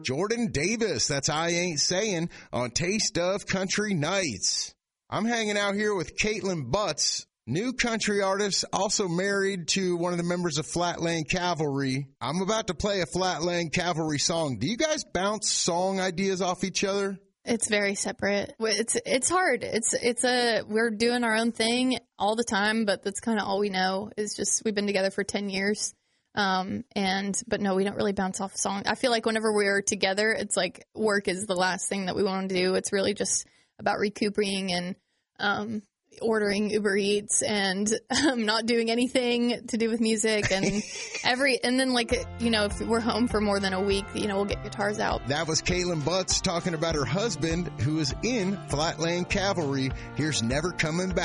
Jordan Davis. That's I Ain't Saying on Taste of Country Nights. I'm hanging out here with Caitlin Butts, new country artist, also married to one of the members of Flatland Cavalry. I'm about to play a Flatland Cavalry song. Do you guys bounce song ideas off each other? It's very separate. It's hard. We're doing our own thing all the time, but that's kind of all we know is just we've been together for 10 years. But no, we don't really bounce off songs. I feel like whenever we're together, it's like work is the last thing that we want to do. It's really just about recouping and, ordering Uber Eats and not doing anything to do with music and then if we're home for more than a week, we'll get guitars out. That was Caitlin Butts talking about her husband who is in Flatland Cavalry. Here's Never Coming Back.